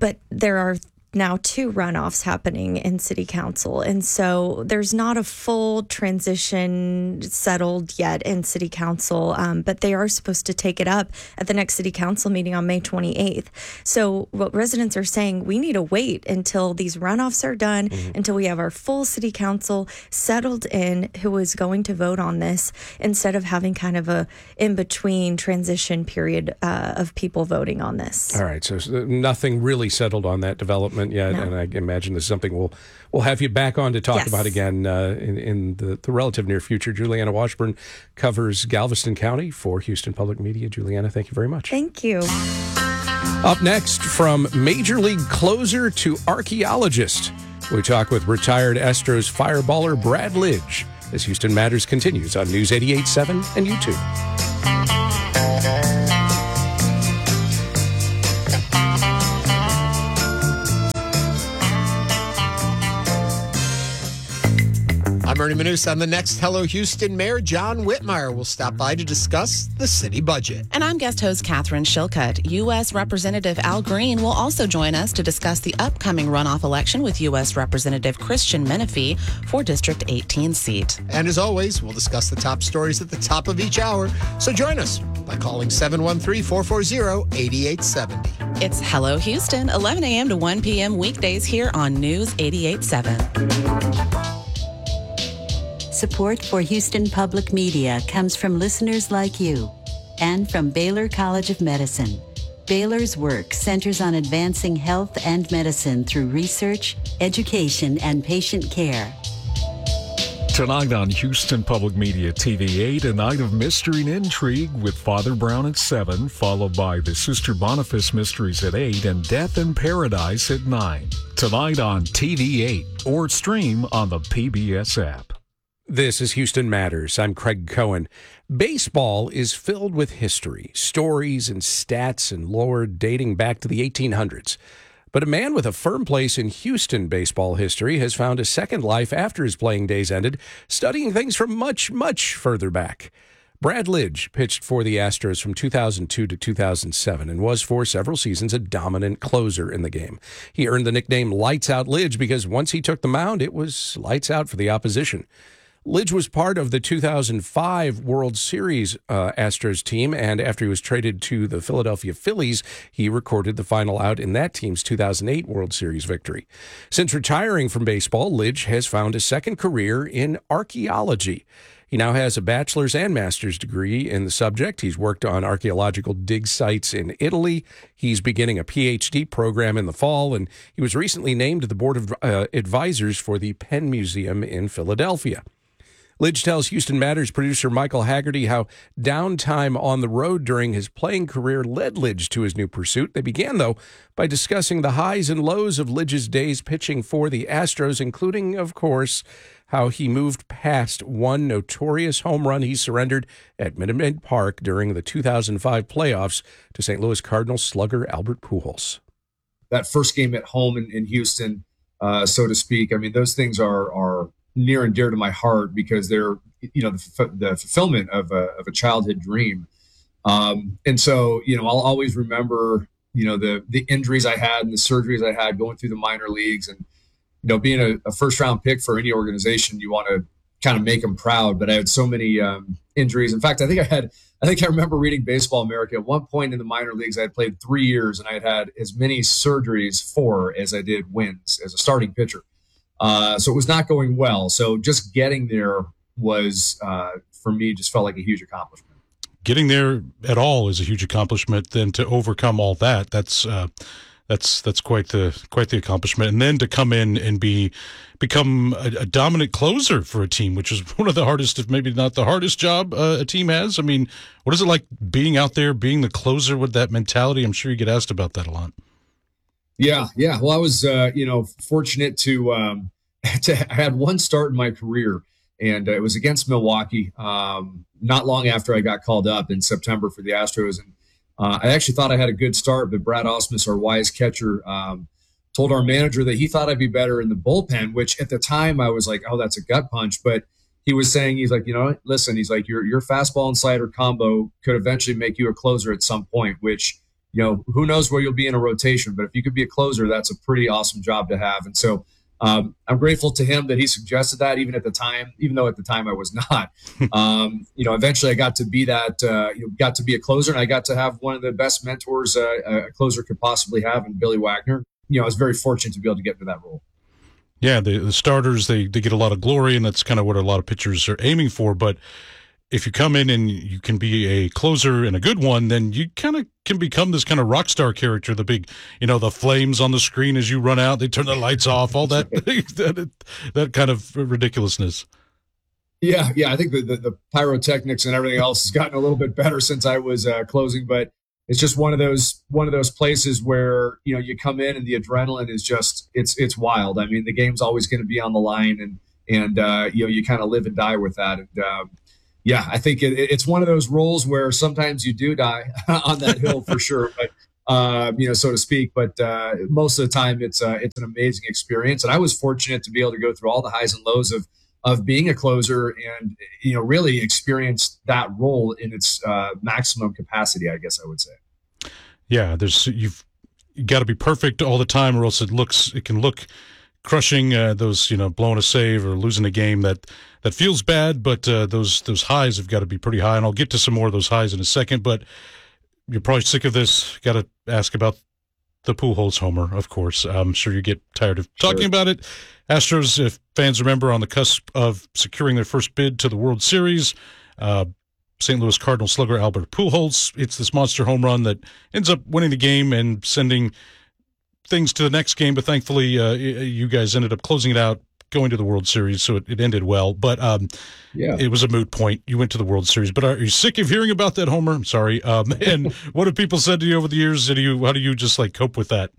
but there are now two runoffs happening in city council. And so there's not a full transition settled yet in city council, um, but they are supposed to take it up at the next city council meeting on May twenty-eighth. So what residents are saying, we need to wait until these runoffs are done, mm-hmm. until we have our full city council settled in who is going to vote on this, instead of having kind of a in-between transition period uh, of people voting on this. All right, so nothing really settled on that development yet, no. And I imagine this is something we'll we'll have you back on to talk yes. about again uh, in, in the, the relative near future. Juliana Washburn covers Galveston County for Houston Public Media. Juliana, thank you very much. Thank you. Up next, from Major League closer to archaeologist, we talk with retired Astros fireballer Brad Lidge as Houston Matters continues on News eighty-eight point seven and YouTube. I'm Ernie Manus. On the next Hello Houston, Mayor John Whitmire will stop by to discuss the city budget. And I'm guest host Catherine Shilcutt. U S. Representative Al Green will also join us to discuss the upcoming runoff election with U S. Representative Christian Menifee for District eighteen seat. And as always, we'll discuss the top stories at the top of each hour. So join us by calling seven one three, four four zero, eight eight seven zero. It's Hello Houston, eleven a.m. to one p.m. weekdays here on News eighty-eight point seven. Support for Houston Public Media comes from listeners like you and from Baylor College of Medicine. Baylor's work centers on advancing health and medicine through research, education, and patient care. Tonight on Houston Public Media T V eight, a night of mystery and intrigue with Father Brown at seven, followed by the Sister Boniface Mysteries at eight and Death in Paradise at nine. Tonight on T V eight, or stream on the P B S app. This is Houston Matters. I'm Craig Cohen. Baseball is filled with history, stories, and stats and lore dating back to the eighteen hundreds. But a man with a firm place in Houston baseball history has found a second life after his playing days ended, studying things from much, much further back. Brad Lidge pitched for the Astros from two thousand two to two thousand seven and was for several seasons a dominant closer in the game. He earned the nickname Lights Out Lidge because once he took the mound, it was lights out for the opposition. Lidge was part of the two thousand five World Series uh, Astros team, and after he was traded to the Philadelphia Phillies, he recorded the final out in that team's two thousand eight World Series victory. Since retiring from baseball, Lidge has found a second career in archaeology. He now has a bachelor's and master's degree in the subject. He's worked on archaeological dig sites in Italy. He's beginning a P H D program in the fall, and he was recently named to the board of uh, advisors for the Penn Museum in Philadelphia. Lidge tells Houston Matters producer Michael Haggerty how downtime on the road during his playing career led Lidge to his new pursuit. They began, though, by discussing the highs and lows of Lidge's days pitching for the Astros, including, of course, how he moved past one notorious home run he surrendered at Minute Maid Park during the two thousand five playoffs to Saint Louis Cardinals slugger Albert Pujols. That first game at home in, in Houston, uh, so to speak, I mean, those things are are near and dear to my heart because they're, you know, the, the fulfillment of a, of a childhood dream. Um, and so, you know, I'll always remember, you know, the, the injuries I had and the surgeries I had going through the minor leagues, and, you know, being a, a first round pick for any organization, you want to kind of make them proud. But I had so many um, injuries. In fact, I think I had, I think I remember reading Baseball America at one point in the minor leagues. I had played three years and I had had as many surgeries for as I did wins as a starting pitcher. Uh, so it was not going well. So just getting there was, uh, for me, just felt like a huge accomplishment. Getting there at all is a huge accomplishment. Then to overcome all that, that's uh, that's that's quite the quite the accomplishment. And then to come in and be become a, a dominant closer for a team, which is one of the hardest, if maybe not the hardest job uh, a team has. I mean, what is it like being out there, being the closer with that mentality? I'm sure you get asked about that a lot. Yeah, yeah. Well, I was, uh, you know, fortunate to, um, to I had one start in my career, and uh, it was against Milwaukee. Um, not long after I got called up in September for the Astros, and uh, I actually thought I had a good start. But Brad Ausmus, our wise catcher, um, told our manager that he thought I'd be better in the bullpen. Which at the time I was like, "Oh, that's a gut punch." But he was saying, he's like, you know, listen, he's like, your your fastball and slider combo could eventually make you a closer at some point, which you know, who knows where you'll be in a rotation, but if you could be a closer, that's a pretty awesome job to have. And so um, I'm grateful to him that he suggested that, even at the time, even though at the time I was not. um, you know, eventually I got to be that, uh, you know, got to be a closer, and I got to have one of the best mentors uh, a closer could possibly have in Billy Wagner. You know, I was very fortunate to be able to get into that role. Yeah, the, the starters, they, they get a lot of glory, and that's kind of what a lot of pitchers are aiming for. But if you come in and you can be a closer and a good one, then you kind of can become this kind of rock star character, the big, you know, the flames on the screen as you run out, they turn the lights off, all that, that, that kind of ridiculousness. Yeah, yeah, I think the, the, the pyrotechnics and everything else has gotten a little bit better since I was uh, closing, but it's just one of those one of those places where, you know, you come in and the adrenaline is just it's it's wild. I mean, the game's always going to be on the line, and and uh, you know, you kind of live and die with that. And um, yeah, I think it, it's one of those roles where sometimes you do die on that hill for sure, but uh, you know, so to speak. But uh, most of the time, it's uh, it's an amazing experience, and I was fortunate to be able to go through all the highs and lows of of being a closer, and, you know, really experience that role in its uh, maximum capacity, I guess I would say. Yeah, there's you've you got to be perfect all the time, or else it looks it can look crushing. Uh, those, you know, blowing a save or losing a game that that feels bad, but uh, those those highs have got to be pretty high. And I'll get to some more of those highs in a second. But you're probably sick of this. Got to ask about the Pujols homer, of course. I'm sure you get tired of talking Sure. about it. Astros, if fans remember, on the cusp of securing their first bid to the World Series. Uh, Saint Louis Cardinal slugger Albert Pujols. It's this monster home run that ends up winning the game and sending things to the next game. But thankfully, uh, you guys ended up closing it out, going to the World Series, so it, it ended well. But um, yeah, it was a moot point. You went to the World Series. But are you sick of hearing about that homer? I'm sorry. Um, and what have people said to you over the years? How do you, how do you just like cope with that?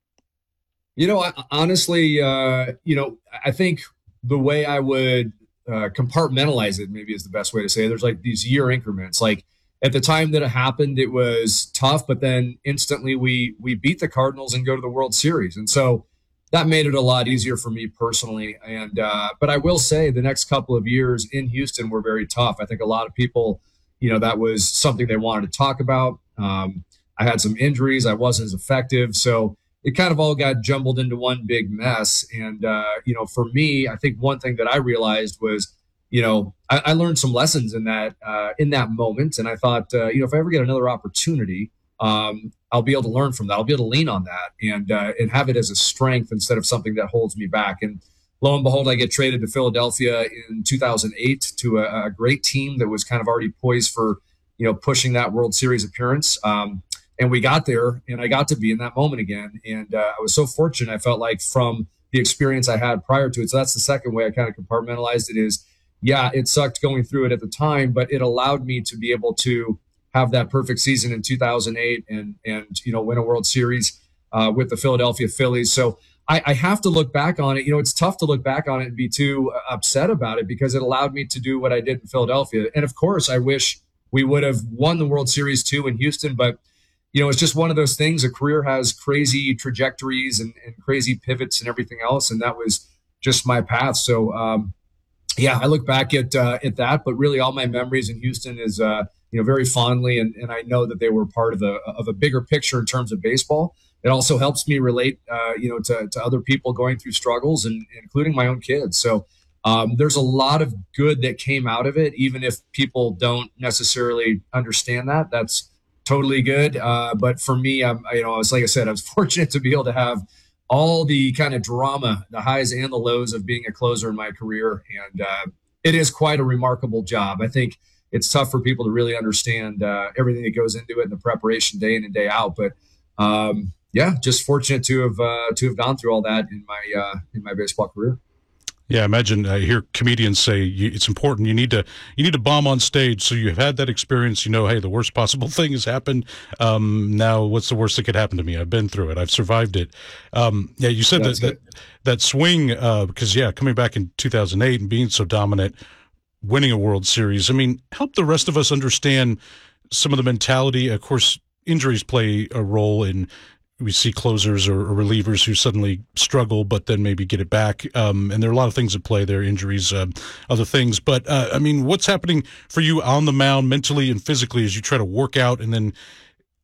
You know, I, honestly, uh, you know, I think the way I would uh, compartmentalize it maybe is the best way to say it. There's like these year increments. Like at the time that it happened, it was tough, but then instantly we we beat the Cardinals and go to the World Series, and so that made it a lot easier for me personally. And uh, but I will say the next couple of years in Houston were very tough. I think a lot of people, you know, that was something they wanted to talk about. Um, I had some injuries. I wasn't as effective, so it kind of all got jumbled into one big mess. And, uh, you know, for me, I think one thing that I realized was, you know, I, I learned some lessons in that, uh, in that moment. And I thought, uh, you know, if I ever get another opportunity, um, I'll be able to learn from that. I'll be able to lean on that and, uh, and have it as a strength instead of something that holds me back. And lo and behold, I get traded to Philadelphia in two thousand eight to a, a great team that was kind of already poised for, you know, pushing that World Series appearance. Um, And we got there, and I got to be in that moment again. And uh, I was so fortunate. I felt like from the experience I had prior to it. So that's the second way I kind of compartmentalized it is, yeah, it sucked going through it at the time, but it allowed me to be able to have that perfect season in two thousand eight and, and you know, win a World Series uh, with the Philadelphia Phillies. So I, I have to look back on it. You know, it's tough to look back on it and be too upset about it because it allowed me to do what I did in Philadelphia. And, of course, I wish we would have won the World Series too in Houston, but you know, it's just one of those things. A career has crazy trajectories and, and crazy pivots and everything else. And that was just my path. So, um, yeah, I look back at uh, at that, but really all my memories in Houston is, uh, you know, very fondly. And, and I know that they were part of the of a bigger picture in terms of baseball. It also helps me relate, uh, you know, to, to other people going through struggles and including my own kids. So um, there's a lot of good that came out of it, even if people don't necessarily understand that. That's totally good. Uh, but for me, I'm, you know, I was, like I said, I was fortunate to be able to have all the kind of drama, the highs and the lows of being a closer in my career. And uh, it is quite a remarkable job. I think it's tough for people to really understand uh, everything that goes into it and the preparation day in and day out. But um, yeah, just fortunate to have, uh, to have gone through all that in my, uh, in my baseball career. Yeah, imagine I hear comedians say you, it's important. You need to you need to bomb on stage. So you've had that experience. You know, hey, the worst possible thing has happened. Um, now, what's the worst that could happen to me? I've been through it. I've survived it. Um, yeah, you said that, that that swing uh, because yeah, coming back in two thousand eight and being so dominant, winning a World Series. I mean, help the rest of us understand some of the mentality. Of course, injuries play a role in. We see closers or, or relievers who suddenly struggle, but then maybe get it back. Um, and there are a lot of things at play there, injuries, uh, other things. But, uh, I mean, what's happening for you on the mound mentally and physically as you try to work out? And then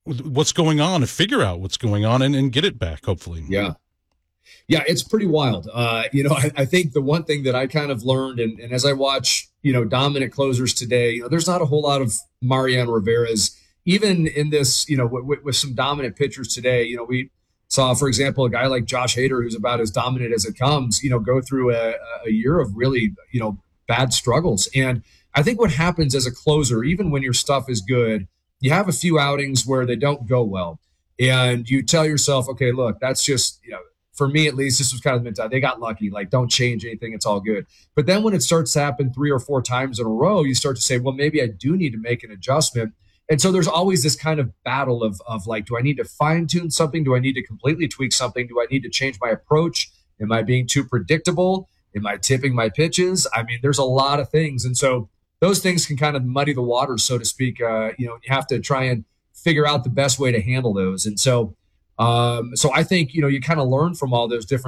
what's going on and figure out what's going on and, and get it back, hopefully. Yeah. Yeah, it's pretty wild. Uh, you know, I, I think the one thing that I kind of learned, and, and as I watch, you know, dominant closers today, you know, there's not a whole lot of Mariano Rivera's, even in this, you know, w- w- with some dominant pitchers today. You know, we saw, for example, a guy like Josh Hader, who's about as dominant as it comes, you know, go through a, a year of really, you know, bad struggles. And I think what happens as a closer, even when your stuff is good, you have a few outings where they don't go well. And you tell yourself, okay, look, that's just, you know, for me, at least, this was kind of the mentality. They got lucky. Like, don't change anything. It's all good. But then when it starts to happen three or four times in a row, you start to say, well, maybe I do need to make an adjustment. And so there's always this kind of battle of, of like, do I need to fine tune something? Do I need to completely tweak something? Do I need to change my approach? Am I being too predictable? Am I tipping my pitches? I mean, there's a lot of things. And so those things can kind of muddy the waters, so to speak. Uh, you know, you have to try and figure out the best way to handle those. And so, Um, so I think, you know, you kind of learn from all those different